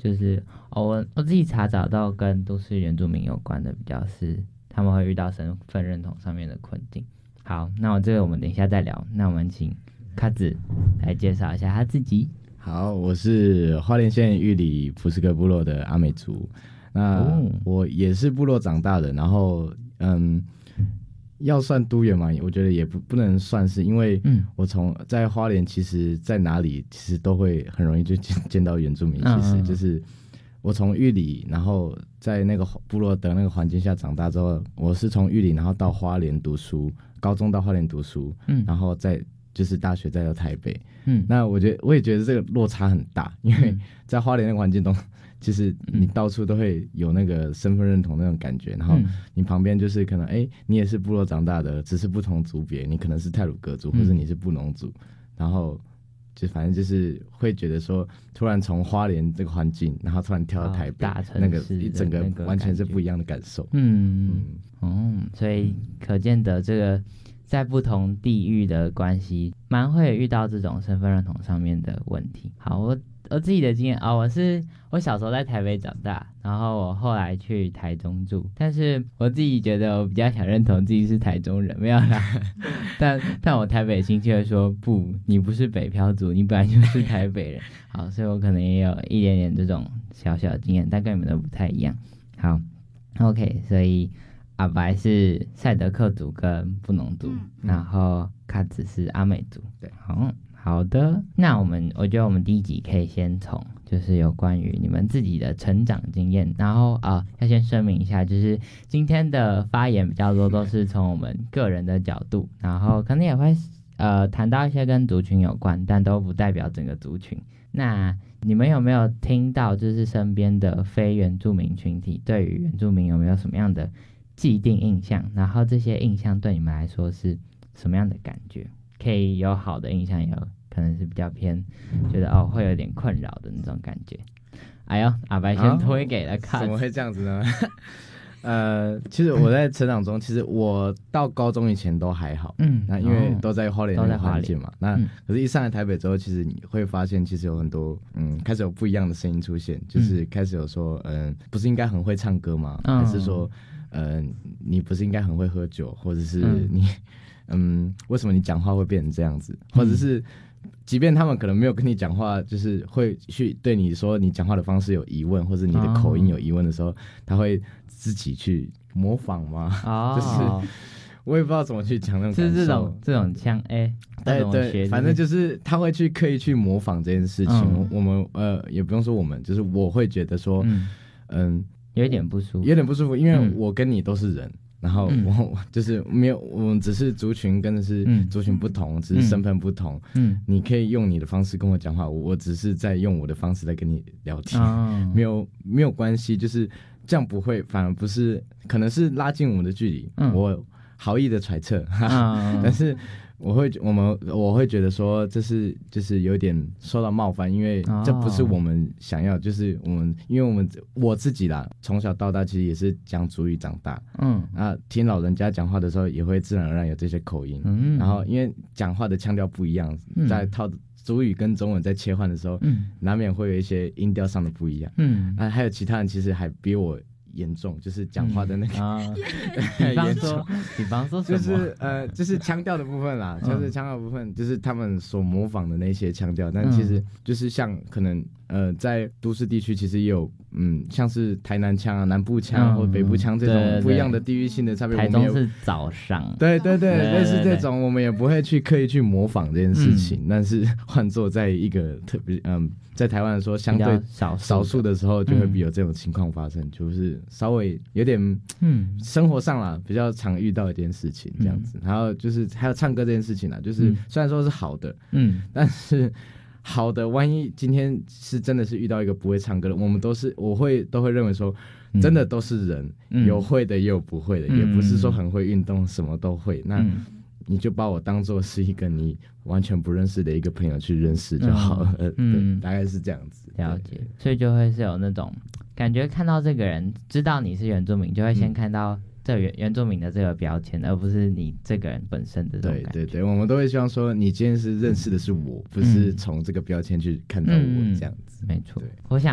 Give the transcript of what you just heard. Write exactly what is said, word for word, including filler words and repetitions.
就是哦，我我自己查找到跟都市原住民有关的，比较是他们会遇到身份认同上面的困境。好，那我这个我们等一下再聊。那我们请卡子来介绍一下他自己。 好，我是花莲县玉里普斯克部落的阿美族。那我也是部落长大的，然后嗯，要算都原嘛，我觉得也不不能算是，因为我从在花莲，其实在哪里其实都会很容易就见见到原住民，其实就是我从玉里，然后在那个部落的那个环境下长大之后，我是从玉里然后到花莲读书，高中到花莲读书，嗯，然后再就是大学再到台北，嗯，那我觉得我也觉得这个落差很大，因为在花莲那个环境中，其实你到处都会有那个身份认同那种感觉，然后你旁边就是可能哎、欸，你也是部落长大的，只是不同族别，你可能是太鲁阁族，或者你是布农族，然后就反正就是会觉得说，突然从花莲这个环境，然后突然跳到台北，哦、那个一整个完全是不一样的感受。嗯嗯嗯，所以可见的这个在不同地域的关系，蛮会遇到这种身份认同上面的问题。好，我我自己的经验啊、哦，我是我小时候在台北长大，然后我后来去台中住，但是我自己觉得我比较想认同自己是台中人，没有啦。但但我台北亲戚会说不，你不是北漂族，你本来就是台北人。好，所以我可能也有一点点这种小小的经验，但跟你们都不太一样。好 ，OK， 所以阿白是赛德克族跟布农族，嗯、然后卡子是阿美族。对，好。好的，那我们我觉得我们第一集可以先从就是有关于你们自己的成长经验，然后啊、呃、要先声明一下，就是今天的发言比较多都是从我们个人的角度，然后可能也会呃谈到一些跟族群有关，但都不代表整个族群。那你们有没有听到就是身边的非原住民群体对于原住民有没有什么样的既定印象？然后这些印象对你们来说是什么样的感觉？可以有好的印象，也有可能是比较偏觉得哦会有点困扰的那种感觉。哎呦，阿白先推给了看、 啊，怎么会这样子呢？呃，其实我在成长中，其实我到高中以前都还好，嗯，那因为都在花莲那个环境嘛，那、嗯、可是一上来台北之后，其实你会发现，其实有很多嗯，开始有不一样的声音出现，就是开始有说，嗯、呃，不是应该很会唱歌吗？嗯、还是说，呃，你不是应该很会喝酒，或者是你？嗯嗯，为什么你讲话会变成这样子？或者是，即便他们可能没有跟你讲话，就是会去对你说你讲话的方式有疑问，或者你的口音有疑问的时候，他会自己去模仿吗？哦、就是我也不知道怎么去讲那种感受， 是这种这种腔哎， 对对，反正就是他会去刻意去模仿这件事情。嗯、我们呃也不用说我们，就是我会觉得说，嗯， 嗯有一点不舒服， 有点不舒服，因为我跟你都是人。然后我就是没有，我们只是族群跟的是族群不同，嗯、只是身份不同。嗯，你可以用你的方式跟我讲话，我我只是在用我的方式在跟你聊天，哦、没有没有关系，就是这样不会，反而不是，可能是拉近我们的距离。嗯、我好意的揣测，哈哈嗯、但是我会我们我会觉得说这是就是有点受到冒犯，因为这不是我们想要，就是我们因为我们我自己啦，从小到大其实也是讲族语长大，嗯，啊，听老人家讲话的时候也会自然而然有这些口音，嗯，然后因为讲话的腔调不一样，嗯、在套族语跟中文在切换的时候，嗯，难免会有一些音调上的不一样，嗯，啊，还有其他人其实还比我严重，就是讲话的那个、嗯啊、 比方说比方说什么就是呃就是腔调的部分啦，就是腔调的部分就是他们所模仿的那些腔调，但其实就是像可能呃在都市地区其实也有嗯像是台南腔啊、南部腔、嗯、或北部腔这种不一样的地域性的差别。 台中是早上， 对对 对, 对，类似这种我们也不会去刻意去模仿这件事情，嗯、但是换作在一个特别嗯在台湾说相对少数的时候，就会比有这种情况发生，嗯、就是稍微有点嗯生活上啦比较常遇到一件事情这样子。嗯、然后就是还有唱歌这件事情啦，就是虽然说是好的，嗯，但是好的，万一今天是真的是遇到一个不会唱歌的，我们都是我会都会认为说，真的都是人，嗯、有会的也有不会的，嗯、也不是说很会运动什么都会。那、嗯你就把我当作是一个你完全不认识的一个朋友去认识就好了，嗯，嗯大概是这样子。 了解，所以就会是有那种感觉，看到这个人知道你是原住民，就会先看到这原原住民的这个标签，而不是你这个人本身的这种感觉。 对对对，我们都会希望说，你今天是认识的是我，嗯、不是从这个标签去看到我这样子。 嗯、没错，我想